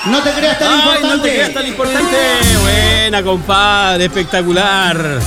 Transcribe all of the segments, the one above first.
No te creas tan importante. No te creas tan importante. Buena, compadre, espectacular.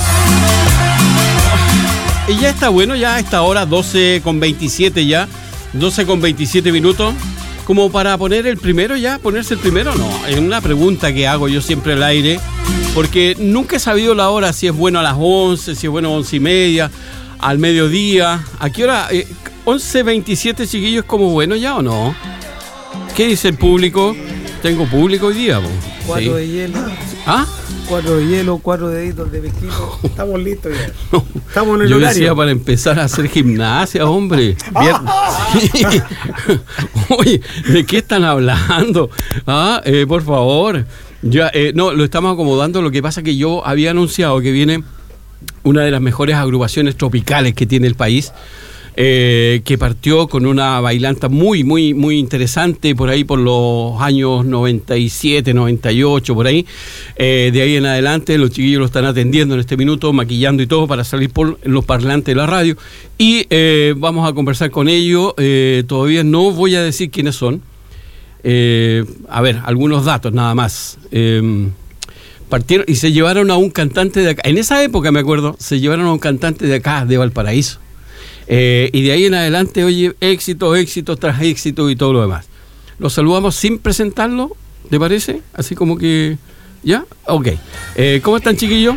Y ya está bueno, ya a esta hora, 12:27 ya. 12:27 minutos. Como para poner el primero ya, ponerse el primero, no. Es una pregunta que hago yo siempre al aire. Porque nunca he sabido la hora, si es bueno a las 11, si es bueno a 11:30, al mediodía. ¿A qué hora? 11:27, chiquillos, ¿como bueno ya o no? ¿Qué dice el público? Tengo público hoy día, po. 4 de hielo. ¿Ah? 4 de hielo, 4 deditos de pesquito. Estamos listos ya. No. Estamos en el Yo horario. decía para empezar a hacer gimnasia, hombre. Sí. Oye, ¿de qué están hablando? Por favor. Ya, no, lo estamos acomodando. Lo que pasa es que yo había anunciado que viene una de las mejores agrupaciones tropicales que tiene el país. Que partió con una bailanta muy, muy, muy interesante por ahí por los años 97, 98, por ahí. De ahí en adelante los chiquillos lo están atendiendo en este minuto, maquillando y todo para salir por los parlantes de la radio. Y vamos a conversar con ellos. Todavía no voy a decir quiénes son. A ver, algunos datos nada más. Partieron y se llevaron a un cantante de acá. En esa época, me acuerdo, se llevaron a un cantante de acá, de Valparaíso. Y de ahí en adelante, oye, éxito tras éxito y todo lo demás. Los saludamos sin presentarlo, ¿te parece? Así como que... ¿Ya? Ok. ¿Cómo están, chiquillos?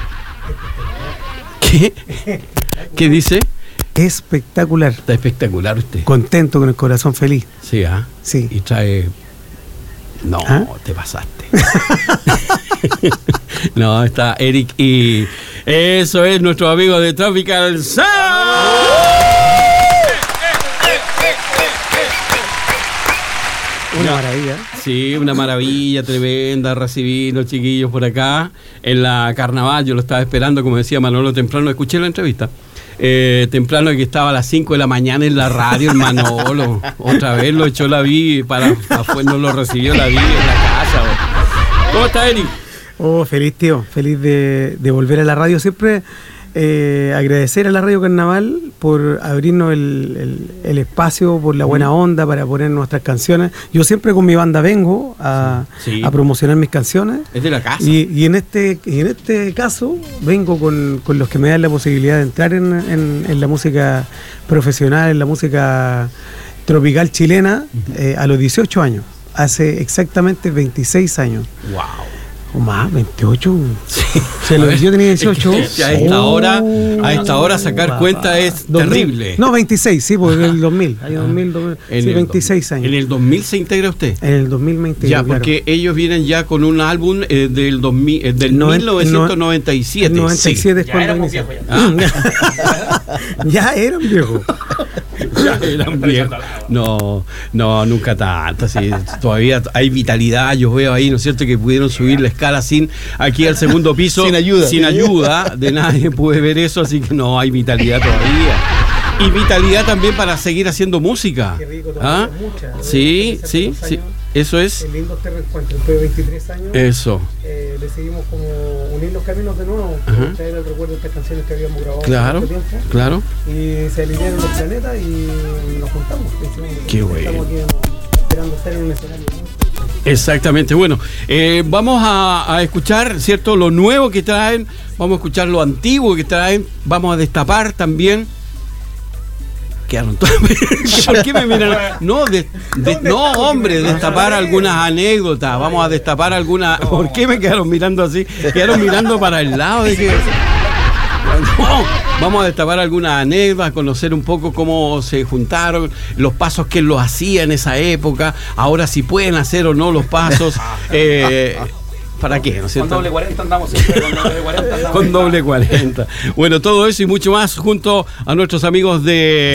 ¿Qué? ¿Qué dice? Espectacular. Está espectacular usted. Contento, con el corazón feliz. Sí, ¿ah? Sí. Y trae... No, te pasaste. No, está Eric y... Eso es nuestro amigo de Tropical Sound. Una maravilla. Sí, una maravilla tremenda, recibir los chiquillos por acá en la carnaval. Yo lo estaba esperando, como decía Manolo temprano, escuché la entrevista. Temprano, que estaba a las 5 de la mañana en la radio, el Manolo. Otra vez lo echó, la vi, para afuera no lo recibió, la vi en la casa. ¿Cómo está, Eric? Oh, feliz, tío. Feliz de volver a la radio. Siempre agradecer a la Radio Carnaval por abrirnos el espacio, por la buena onda para poner nuestras canciones. Yo siempre con mi banda vengo a promocionar mis canciones. Es de la casa. Y en este caso vengo con los que me dan la posibilidad de entrar en la música profesional, en la música tropical chilena, a los 18 años. Hace exactamente 26 años. ¡Wow! O más, 28. Sí. Yo tenía 18. A esta hora sacar cuenta es 2000. Terrible. No, 26, sí, porque en el 2000. Hay 2000, sí, 26 años. ¿En el 2000 se integra usted? En el 2020. Ya, porque ellos vienen ya con un álbum del 1997. El 97 es cuando inició. Ya eran viejos. Ya eran viejos. No, nunca tanto. Sí, todavía hay vitalidad. Yo veo ahí, ¿no es cierto?, que pudieron subir la escala aquí al segundo piso. Sin ayuda de nadie pude ver eso, así que no, hay vitalidad todavía. Y vitalidad también para seguir haciendo música. Qué rico, mucha. Sí. Eso es. El lindo este reencuentro, después de 23 años. Eso. Decidimos como unir los caminos de nuevo, traer el recuerdo de estas canciones que habíamos grabado hace mucho tiempo. Claro. Y se alinearon los planetas y nos juntamos. Qué bueno. Estamos aquí esperando estar en un escenario. Exactamente, bueno, vamos a escuchar, ¿cierto?, lo nuevo que traen, vamos a escuchar lo antiguo que traen, vamos a destapar también. Quedaron todos. ¿Por qué me miran? No, hombre, destapar algunas anécdotas, vamos a destapar algunas. ¿Por qué me quedaron mirando así? Quedaron mirando para el lado de que. No, vamos a destapar algunas anécdotas, conocer un poco cómo se juntaron, los pasos que él los hacía en esa época, ahora si pueden hacer o no los pasos. ¿Para qué? ¿No es cierto? Con doble 40 andamos siempre, con doble 40 andamos. Con doble 40. Bueno, todo eso y mucho más junto a nuestros amigos de